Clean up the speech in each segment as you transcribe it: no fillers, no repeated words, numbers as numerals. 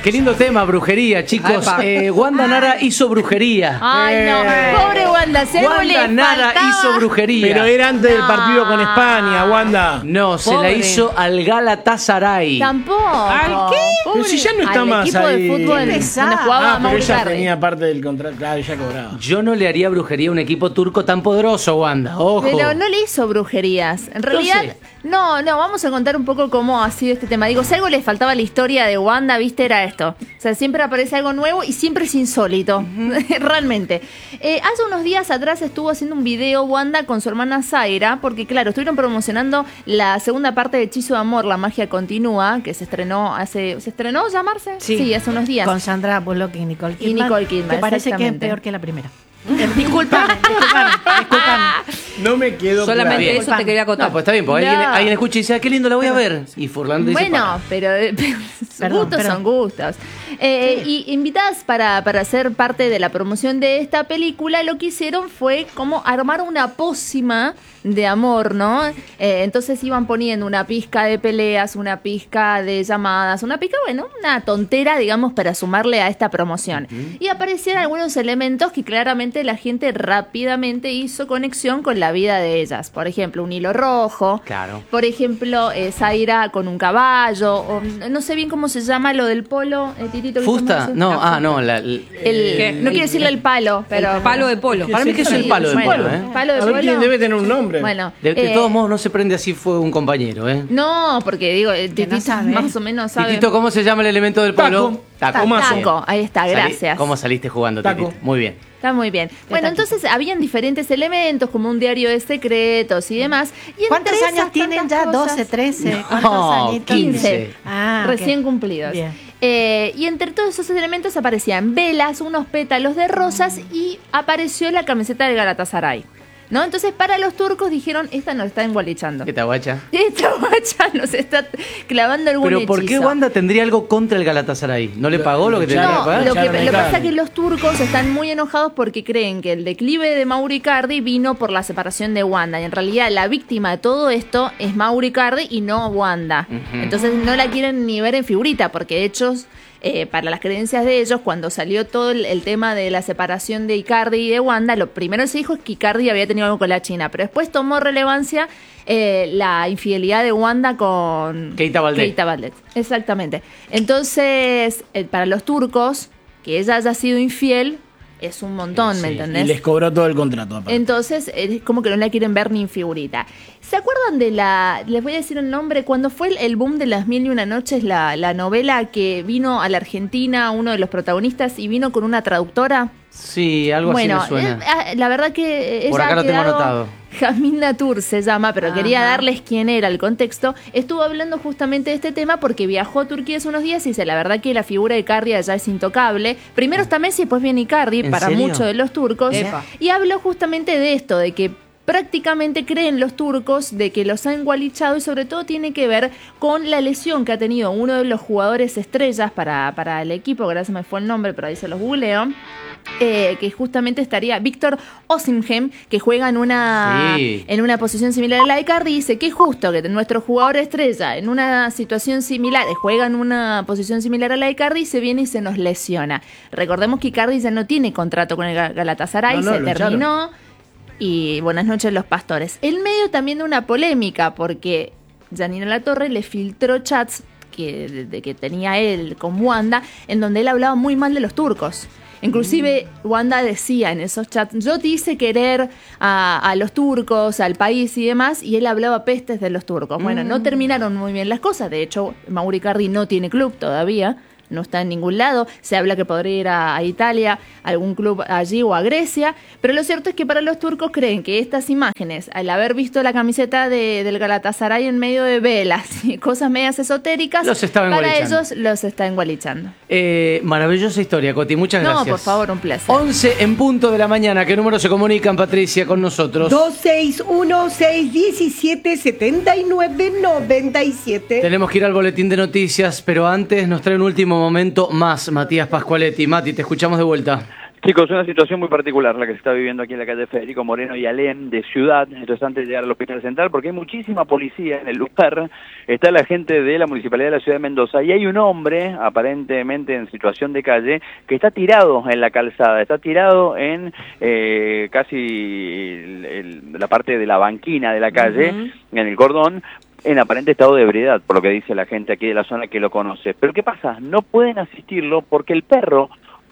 Qué lindo tema, brujería, chicos. Wanda Nara hizo brujería. Ay, no. Pobre Wanda. Si algo le Wanda Nara faltaba. hizo brujería. Pero era antes del partido con España, Wanda. No, se Pobre. la hizo al Galatasaray. Tampoco. ¿Al qué? Pero si ya no está al más equipo ahí. de fútbol Qué donde pesada. jugaba Pero Mauro ella Icardi. tenía parte del contrato, claro, ella cobraba. Yo no le haría brujería a un equipo turco tan poderoso, Wanda. Ojo. Pero no le hizo brujerías. En realidad, sé. no, vamos a contar un poco cómo ha sido este tema. Digo, si algo le faltaba a la historia de Wanda, viste, era esto. O sea, siempre aparece algo nuevo y siempre es insólito. Realmente. Hace unos días atrás estuvo haciendo un video Wanda con su hermana Zaira, porque claro, estuvieron promocionando la segunda parte de Hechizo de Amor, La Magia Continúa, que se estrenó ¿se estrenó llamarse? Sí, hace unos días. Con Sandra Bullock y Nicole Kidman. Y Nicole Kidman, que parece que es exactamente. peor que la primera. Disculpa. No me quedo Solamente claro. eso te quería acotar. No, pues está bien, porque No. alguien escucha y dice, qué lindo la voy a ver. Y Furlan dice, Bueno, "Para". pero Perdón, gustos perdón. son gustos. Y invitadas para ser parte de la promoción de esta película, lo que hicieron fue como armar una pócima de amor, ¿no? Entonces iban poniendo una pizca de peleas, una pizca de llamadas, una pizca, bueno, una tontera, digamos, para sumarle a esta promoción. Y aparecían algunos elementos que claramente la gente rápidamente hizo conexión con la vida de ellas. Por ejemplo, un hilo rojo. Claro. Por ejemplo, Zaira con un caballo, o no sé bien cómo se llama lo del polo, Titito. ¿viste ¿Fusta? cómo se No, llama? no. No quiero decirle el palo, pero... El palo de polo. Para mí que es el Sí, palo de bueno, polo, ¿eh? Palo de A ver polo. quién debe tener un nombre. Bueno, De todos modos, no se prende así fuego un compañero, ¿eh? no, porque digo, Titito no sabe. más o menos sabe. Titito, ¿cómo se llama el elemento del polo? Taco. Mazo. Taco, ahí está, gracias. ¿Cómo saliste jugando, Taco. Titito? Muy bien. Está muy bien. Bueno, entonces habían diferentes elementos, como un diario de secretos y demás. Y ¿Cuántos entre años esas tienen ya? tantas cosas- 12, 13. ¿Cuántos No, añitos? 15. Ah, ok. Recién cumplidos. Bien. Y entre todos esos elementos aparecían velas, unos pétalos de rosas y apareció la camiseta del Galatasaray. ¿No? Entonces, para los turcos dijeron, esta nos está engualichando. ¿Qué tal, guacha? Esta guacha nos está clavando algún Pero hechizo. ¿por qué Wanda tendría algo contra el Galatasaray? ¿No le pagó lo que tenía que No, pagar? lo que Echaron pasa Icardi. es que los turcos están muy enojados porque creen que el declive de Mauro Icardi vino por la separación de Wanda. Y en realidad la víctima de todo esto es Mauro Icardi y no Wanda. Entonces no la quieren ni ver en figurita porque de hecho... para las creencias de ellos, cuando salió todo el tema de la separación de Icardi y de Wanda, lo primero que se dijo es que Icardi había tenido algo con la China, pero después tomó relevancia la infidelidad de Wanda con Keita Valdés. Keita Valdés, exactamente. Entonces, para los turcos, que ella haya sido infiel es un montón, ¿me Sí. entendés? Y les cobró todo el contrato. aparte. Entonces, es como que no la quieren ver ni en figurita. ¿Se acuerdan de les voy a decir el nombre, cuando fue el boom de Las Mil y Una Noches, la novela que vino a la Argentina, uno de los protagonistas, y vino con una traductora? Sí, algo Bueno, así me suena. la verdad que Por ella acá ha lo tengo quedado- anotado. Jasmine Natur se llama, pero quería Ajá. darles quién era el contexto. Estuvo hablando justamente de este tema porque viajó a Turquía hace unos días y dice, la verdad que la figura de Icardi allá es intocable. Primero está Messi, después viene Icardi, ¿En para serio? muchos de los turcos. Epa. Y habló justamente de esto, de que prácticamente creen los turcos de que los han gualichado y sobre todo tiene que ver con la lesión que ha tenido uno de los jugadores estrellas para el equipo, que ahora se me fue el nombre, pero ahí se los googleo. Que justamente estaría Víctor Osimhen, que juega en una posición similar a la de Icardi, dice que es justo que nuestro jugador estrella en una situación similar, juega en una posición similar a la de Icardi, se viene y se nos lesiona. Recordemos que Icardi ya no tiene contrato con el Galatasaray, No, se lo terminó. Y buenas noches los pastores. En medio también de una polémica, porque Janina Latorre le filtró chats que tenía él con Wanda, en donde él hablaba muy mal de los turcos. Inclusive Wanda decía en esos chats, yo te hice querer a los turcos, al país y demás, y él hablaba pestes de los turcos. Bueno, no terminaron muy bien las cosas. De hecho, Mauro Icardi no tiene club todavía. No está en ningún lado, se habla que podría ir a Italia, a algún club allí o a Grecia, pero lo cierto es que para los turcos creen que estas imágenes, al haber visto la camiseta del Galatasaray en medio de velas y cosas medias esotéricas, Los estaba para engualichando. ellos los está engualichando. Maravillosa historia, Coti, muchas gracias. No, por favor, un placer. 11 en punto de la mañana. ¿Qué número se comunican, Patricia, con nosotros? 261-617-7997. Tenemos que ir al boletín de noticias, pero antes nos trae un último momento más Matías Pascualetti. Mati, te escuchamos de vuelta. Chicos, una situación muy particular la que se está viviendo aquí en la calle Federico Moreno y Alem de Ciudad, esto es antes de llegar al Hospital Central, porque hay muchísima policía en el lugar, está la gente de la Municipalidad de la Ciudad de Mendoza y hay un hombre, aparentemente en situación de calle, que está tirado en la calzada, está tirado en casi la parte de la banquina de la calle, en el cordón, en aparente estado de ebriedad, por lo que dice la gente aquí de la zona que lo conoce. Pero ¿qué pasa? No pueden asistirlo porque el perro,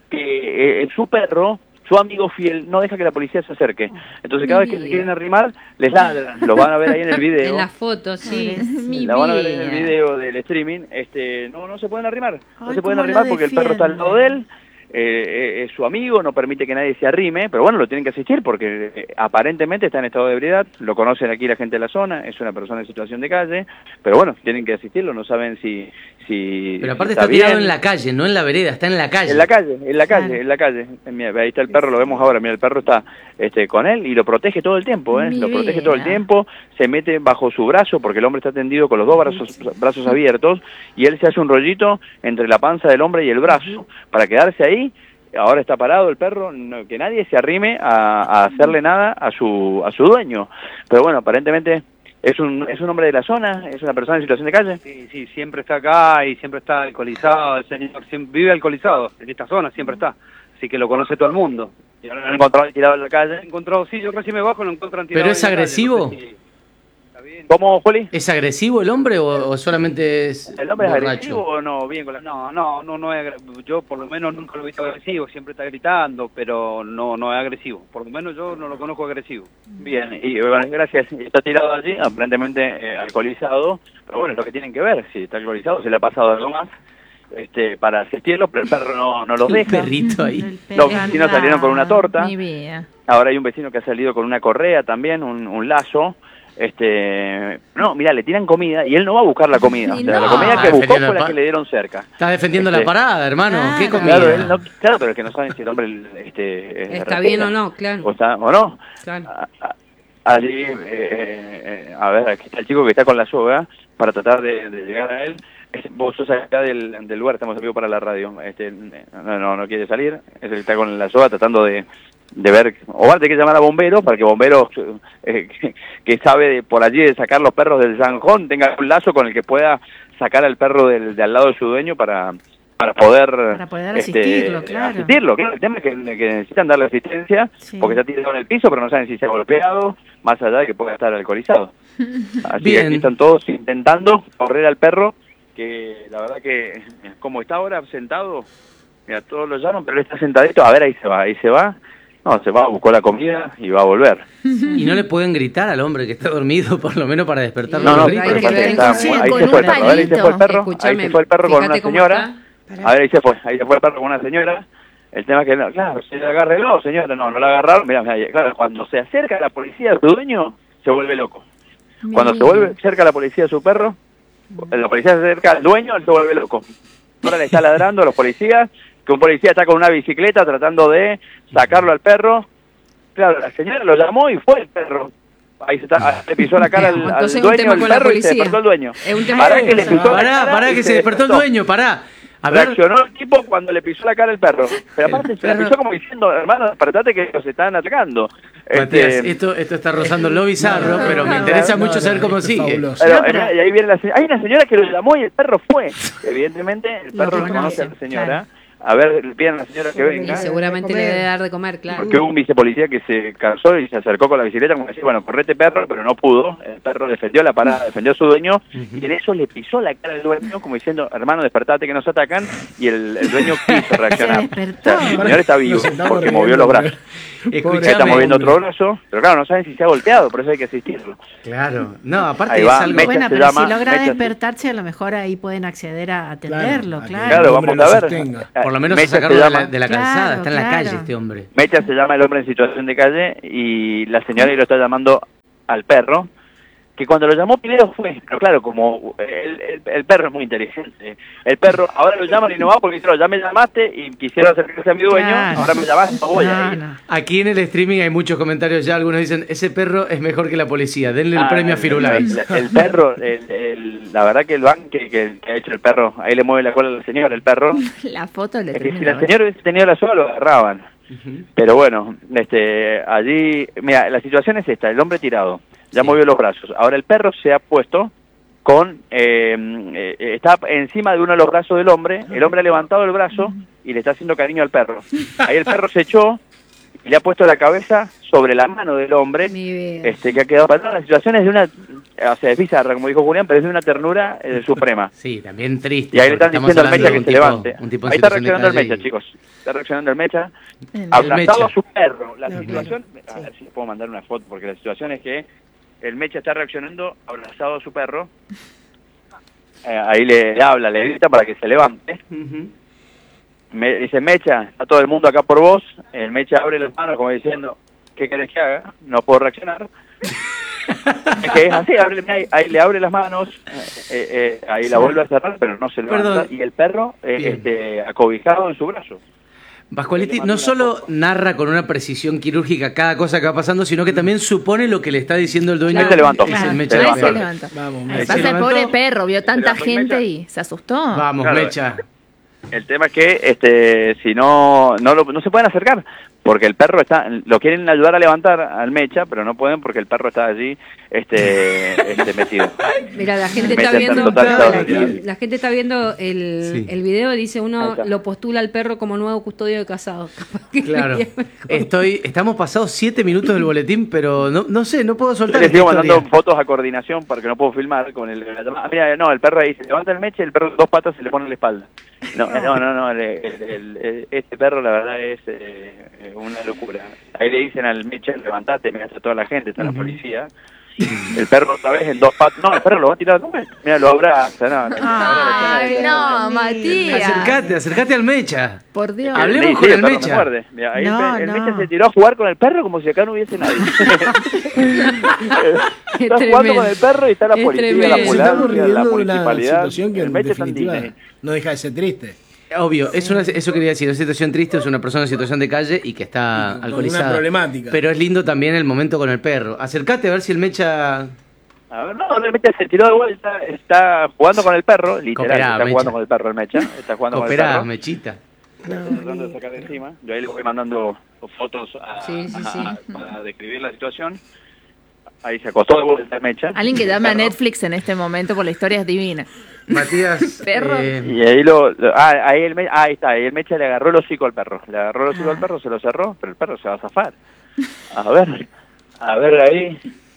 su amigo fiel, no deja que la policía se acerque. Entonces cada vez que se quieren arrimar, les ladran. Lo van a ver ahí en el video. En la foto, sí. La van a ver en el video del streaming. No se pueden arrimar. No se pueden arrimar porque el perro está al lado de él. Es su amigo, no permite que nadie se arrime, pero bueno, lo tienen que asistir porque aparentemente está en estado de ebriedad, lo conocen aquí la gente de la zona, es una persona en situación de calle, pero bueno, tienen que asistirlo, no saben si pero aparte está tirado en la calle, no en la vereda, está en la calle. En la calle. Mira, ahí está el perro, lo vemos ahora, mira, el perro está con él y lo protege todo el tiempo, lo protege todo el tiempo, se mete bajo su brazo porque el hombre está tendido con los dos brazos abiertos y él se hace un rollito entre la panza del hombre y el brazo para quedarse ahí. Ahora está parado el perro, que nadie se arrime a hacerle nada a su dueño, pero bueno, aparentemente es un hombre de la zona, es una persona en situación de calle. Sí, siempre está acá y siempre está alcoholizado, el señor vive alcoholizado, en esta zona siempre está, así que lo conoce todo el mundo. ¿Y ahora lo han encontrado tirado en la calle? Sí, yo recién me bajo, lo encuentran tirado. ¿Pero es agresivo? ¿Cómo, Juli? ¿Es agresivo el hombre o solamente es ¿El hombre borracho? es agresivo o no? Bien con la... No es yo por lo menos nunca lo he visto agresivo, siempre está gritando, pero no es agresivo, por lo menos yo no lo conozco agresivo. Bien, y bueno, gracias, está tirado allí, aparentemente alcoholizado, pero bueno, es lo que tienen que ver, si está alcoholizado, se le ha pasado algo más, para asistirlo, pero el perro no los deja. Un perrito ahí. Los vecinos salieron con una torta, Mi vida. ahora hay un vecino que ha salido con una correa también, un lazo. No, mira, le tiran comida y él no va a buscar la comida. Sí, O sea, no. la comida que Ah, buscó fue la defendiendo que le dieron cerca. Está defendiendo la parada, hermano. ¿Qué Claro. comida? Claro, pero es que no saben si el hombre Está bien o no, claro. o no. Claro. Allí, a ver, aquí está el chico que está con la soga para tratar de llegar a él. Vos sos acá del lugar, estamos en vivo para la radio. No quiere salir. Es el que está con la soga tratando de ver, o va a tener que llamar a bomberos para que bomberos que sabe por allí de sacar los perros del zanjón tenga un lazo con el que pueda sacar al perro de al lado de su dueño para poder asistirlo, claro. asistirlo. Claro, el tema es que necesitan darle asistencia porque está tirado en el piso, pero no saben si se ha golpeado, más allá de que pueda estar alcoholizado. Así que aquí están todos intentando correr al perro, que la verdad que como está ahora sentado, mira, todos lo llaman, pero él está sentadito, a ver, ahí se va. No, se va, buscó la comida y va a volver. ¿Y no le pueden gritar al hombre que está dormido, por lo menos para despertarlo? No, Gritos? hay que ver, ahí se fue el perro, a ver, ahí se fue el perro, Escuchame, ahí se fue el perro con una fíjate cómo señora, a ver, ahí se fue el perro con una señora, el tema es que, claro, se le agarró, señora, no la agarraron, mira, claro, cuando se acerca a la policía a su dueño, se vuelve loco. Cuando se vuelve cerca a la policía a su perro, la policía se acerca al dueño, él se vuelve loco. Ahora le está ladrando a los policías, que un policía está con una bicicleta tratando de sacarlo al perro. Claro, la señora lo llamó y fue el perro. Ahí le pisó la cara al Entonces, un dueño tema del con la perro y se policía. despertó el dueño. Es un tema Pará que le pisó la cara Pará, y que se despertó el dueño, pará. A ver, Reaccionó el tipo cuando le pisó la cara al perro. Pero aparte se la pisó como diciendo, hermano, despertate que los están atacando. Matías, esto está rozando lo bizarro, pero me interesa mucho saber cómo sigue. fabuloso. Pero, y ahí viene la señora. Hay una señora que lo llamó y el perro fue. Evidentemente, el perro Lo no conoce a la conoce, señora. claro. A ver, le piden a la señora que Y venga. seguramente le debe dar de comer, claro. Porque hubo un vicepolicía que se cansó y se acercó con la bicicleta como decía, bueno, correte perro, pero no pudo. El perro defendió la parada, defendió a su dueño y en eso le pisó la cara al dueño como diciendo, hermano, despertate que nos atacan, y el dueño quiso reaccionar. Se despertó. O sea, el señor está vivo Nos estamos porque movió los riendo, brazos. Escuchame. Está moviendo otro brazo, pero claro, no saben si se ha golpeado, por eso hay que asistirlo. Claro. No, aparte Ahí es va, algo... Mecha Bueno, se pero llama, si logra Mecha se- despertarse, a lo mejor ahí pueden acceder a atenderlo, Claro, claro. Claro, el vamos hombre a lo ver. sostenga. Por lo menos Mecha sacarlo se de llama- la calzada, Claro, está en la claro. calle este hombre. Mecha se llama el hombre en situación de calle y la señora ahí lo está llamando al perro, que cuando lo llamó primero fue, pero claro, como el perro es muy inteligente, el perro ahora lo llaman y no va porque dice, ya me llamaste y quisiera acercarse a mi dueño, Claro. ahora me llamaste, no voy a ir. No. Aquí en el streaming hay muchos comentarios ya, algunos dicen, ese perro es mejor que la policía, denle el premio a Firulais. El perro, la verdad que el ban que ha hecho el perro, ahí le mueve la cola al señor, el perro, La foto le es que si termina. la señora hubiese tenido la soga lo agarraban. Pero bueno, allí, mira, la situación es esta, el hombre tirado, ya movió los brazos, ahora el perro se ha puesto está encima de uno de los brazos del hombre, el hombre ha levantado el brazo y le está haciendo cariño al perro. Ahí el perro se echó y le ha puesto la cabeza sobre la mano del hombre, que ha quedado parado. La situación es de una, o sea, es bizarra, como dijo Julián, pero es de una ternura suprema. Sí, también triste. Y ahí le están diciendo al Mecha que se levante. Ahí está reaccionando el Mecha, chicos. Está reaccionando el Mecha. Abrazado a su perro. La situación, a ver si les puedo mandar una foto, porque la situación es que el Mecha está reaccionando abrazado a su perro. Ahí le habla, le grita para que se levante. Dice, Mecha, está todo el mundo acá por vos. El Mecha abre las manos como diciendo, ¿qué querés que haga? No puedo reaccionar. Es que es así, ahí le abre las manos, ahí la vuelve a cerrar, pero no se levanta. Y el perro acobijado en su brazo. Pascualetti no solo narra con una precisión quirúrgica cada cosa que va pasando, sino que también supone lo que le está diciendo el dueño. Se levantó. Se levantó. Pasa el pobre perro, vio tanta gente y se asustó. Vamos, claro, Mecha. El tema es que si no se pueden acercar, porque el perro lo quieren ayudar a levantar al Mecha, pero no pueden porque el perro está allí metido. Mira, la gente está viendo el video, dice uno lo postula al perro como nuevo custodio de casado. Claro. Estamos pasados 7 minutos del boletín, pero no sé, no puedo soltar. Les sigo mandando fotos a coordinación porque no puedo filmar con el. Mira, no, el perro ahí se levanta el Mecha y el perro 2 patas se le pone en la espalda. No, este perro la verdad es una locura. Ahí le dicen al Mecha, levantate, mira, está toda la gente, está la policía. El perro otra vez en 2 patas. No, el perro lo va a tirar a comer. Mira, lo abraza. Ay, no, Matías. Acércate al Mecha. Por Dios. Hablemos con el Mecha. Mira, ahí el Mecha se tiró a jugar con el perro como si acá no hubiese nadie. Está jugando con el perro y está la policía, la ambulancia, la municipalidad. El Mecha está en Disney. No deja de ser triste. Obvio, eso quería decir, una situación triste, es una persona en situación de calle y que está alcoholizada. Una problemática. Pero es lindo también el momento con el perro. Acércate a ver si el Mecha... A ver, no, el Mecha se tiró de vuelta, está jugando con el perro, literal, está jugando con el perro el Mecha. Está jugando con el perro. Mechita. Está tratando de sacar de encima. Yo ahí le voy mandando fotos para describir la situación. Ahí se acostó de vuelta el Mecha. Alguien que llame a Netflix en este momento, por la historia es divina. Matías, perro. Y ahí ahí está, ahí el Mecha le agarró el hocico al perro. Le agarró el hocico al perro, se lo cerró, pero el perro se va a zafar. A ver ahí.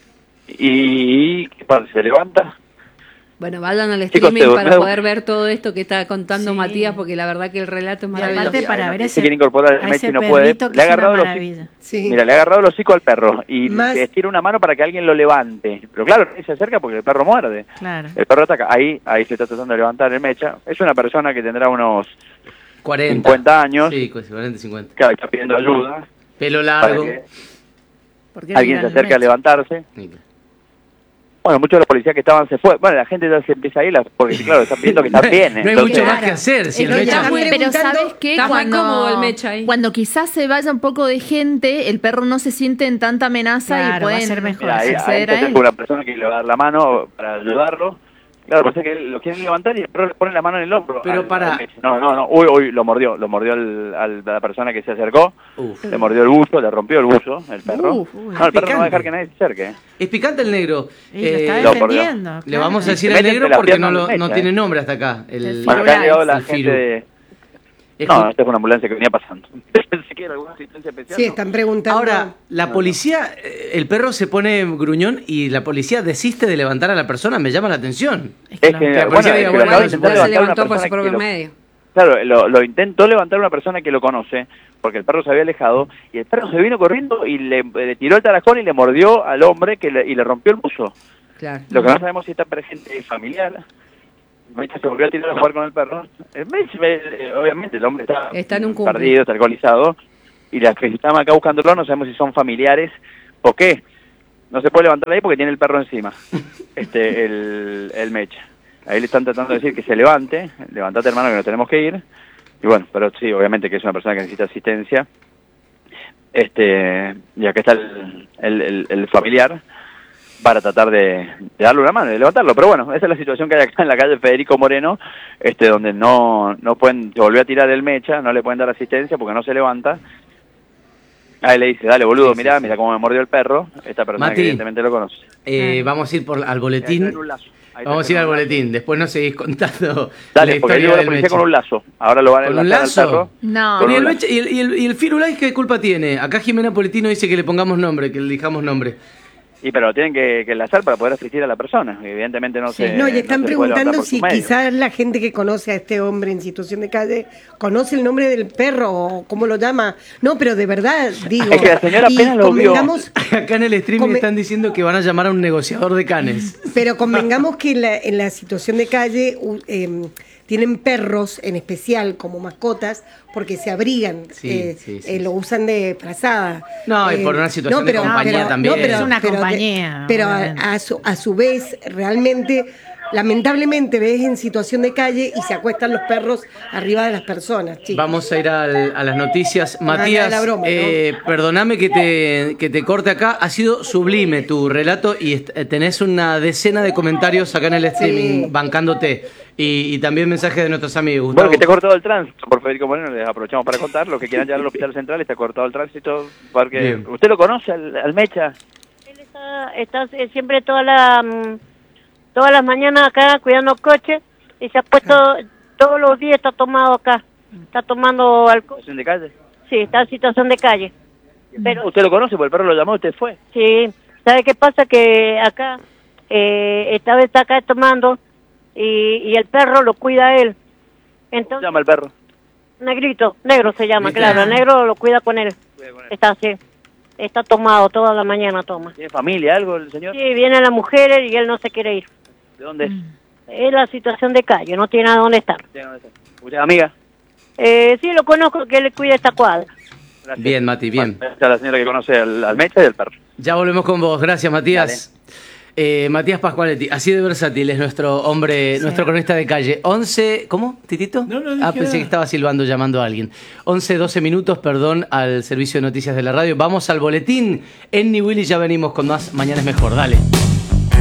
Y ¿qué pasa? ¿Se levanta? Bueno, vayan al streaming para poder ver todo esto que está contando Matías, porque la verdad que el relato es maravilloso. Para ver se quiere incorporar el Mecha y no puede. Le ha agarrado Mira, le ha agarrado el hocico al perro y le estira una mano para que alguien lo levante. Pero claro, se acerca porque el perro muerde. Claro. El perro ataca. Ahí se está tratando de levantar el Mecha. Es una persona que tendrá unos 50 años. Sí, 40, 50. Claro, está pidiendo ayuda. Pelo largo. Alguien se acerca a levantarse. Sí. Bueno, muchos de los policías que estaban se fue. Bueno, la gente ya se empieza a ir porque, claro, están viendo que están bien. No hay mucho más que hacer. Si el Mecha... Pero ¿sabes qué? Cuando quizás se vaya un poco de gente, el perro no se siente en tanta amenaza y pueden ser mejor. Acceder a él. Una persona que le va a dar la mano para ayudarlo. Claro, parece que lo quieren levantar y el perro le pone la mano en el hombro. Pero No. Uy, lo mordió a la persona que se acercó. Le mordió el buzo, le rompió el buzo, el perro. No, el perro no va a dejar que nadie se acerque. Es picante el negro. Lo está defendiendo. Claro. Le vamos a decir al negro porque no tiene nombre hasta acá. Bueno, acá ha llegado la gente de... No, esta es una ambulancia que venía pasando. Pensé que era alguna asistencia especial. Sí, están preguntando. Ahora, la policía, el perro se pone gruñón y la policía desiste de levantar a la persona, me llama la atención. Es que la policía se levantó por su propio medio. Claro, lo intentó levantar una persona que lo conoce, porque el perro se había alejado, y el perro se vino corriendo y le tiró el tarajón y le mordió al hombre y le rompió el buzo. Claro. Lo que no sabemos si está presente es familiar. Mecha se volvió a tirar a jugar con el perro. Obviamente el hombre está perdido, está alcoholizado, y las que estaban acá buscándolo no sabemos si son familiares o qué. No se puede levantar ahí porque tiene el perro encima, el Mecha. Ahí le están tratando de decir que se levante, levantate hermano que nos tenemos que ir. Y bueno, pero sí, obviamente que es una persona que necesita asistencia. Y acá está el familiar para tratar de darle una mano, de levantarlo. Pero bueno, esa es la situación que hay acá en la calle Federico Moreno, donde no pueden, se volvió a tirar el Mecha, no le pueden dar asistencia porque no se levanta. Ahí le dice, dale boludo, mirá cómo me mordió el perro. Esta persona Mati, que evidentemente lo conoce. Vamos a ir al boletín. Vamos a ir al boletín, después nos seguís contando. Dale, porque digo la policía con un lazo. Ahora lo van a enlazar al perro. No. ¿Y el Firulais qué culpa tiene? Acá Jimena Politino dice que le pongamos nombre, que le elijamos nombre. Y pero lo tienen que enlazar para poder asistir a la persona. Evidentemente no se... No, y están preguntando si quizás la gente que conoce a este hombre en situación de calle conoce el nombre del perro o cómo lo llama. No, pero de verdad, digo... Es que la señora apenas lo vio. Acá en el streaming están diciendo que van a llamar a un negociador de canes. Pero convengamos que en la situación de calle tienen perros en especial como mascotas porque se abrigan, lo usan de frazada. No, y por una situación de compañía también. Es una compañía. Pero a su vez, realmente, lamentablemente ves en situación de calle y se acuestan los perros arriba de las personas. Chicos. Vamos a ir a las noticias. Matías, la broma, ¿no? Perdóname que te corte acá. Ha sido sublime tu relato y tenés una decena de comentarios acá en el streaming bancándote. Y también mensajes de nuestros amigos. Gustavo. Bueno, que está cortado el tránsito por Federico Moreno, les aprovechamos para contar. Los que quieran llegar al Hospital Central, está cortado el tránsito. Porque ¿usted lo conoce al Mecha? Él está siempre todas las mañanas acá cuidando coches y se ha puesto todos los días, está tomado acá. Está tomando alcohol. ¿Situación de calle? Sí, está en situación de calle. Pero, ¿usted lo conoce? Porque el perro lo llamó, usted fue. Sí, ¿sabe qué pasa? Que acá, esta vez está acá tomando y el perro lo cuida él. Entonces, ¿cómo se llama el perro? Negrito, negro se llama, claro, el negro lo cuida con él. Está así, está tomado, toda la mañana toma. ¿Tiene familia, algo el señor? Sí, vienen las mujeres y él no se quiere ir. ¿De dónde es? Es la situación de calle, no tiene a dónde estar. ¿Usted es amiga? Sí, lo conozco, que él cuida esta cuadra. Gracias. Bien, Mati, bien. Esta es la señora que conoce al Mecha y al perro. Ya volvemos con vos. Gracias, Matías. Matías Pascualetti, así de versátil es nuestro hombre, nuestro cronista de calle. 11, ¿cómo, Titito? No, pensé que estaba silbando, llamando a alguien. 11, 12 minutos, perdón, al servicio de noticias de la radio. Vamos al boletín. En Willy ya venimos con más Mañana es Mejor. Dale.